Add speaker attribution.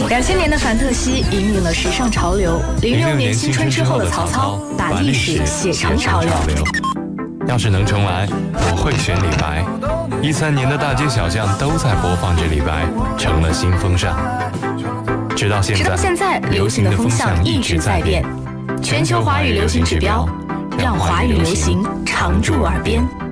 Speaker 1: 2000年的凡特西引领了时尚潮流，06年青春之后的曹操把历史写成潮流。
Speaker 2: 要是能重来，我会选李白。13年的大街小巷都在播放着李白，成了新风尚。直到现在，流行的风向一直在变。全球华语流行指标，让华语流行常驻耳边。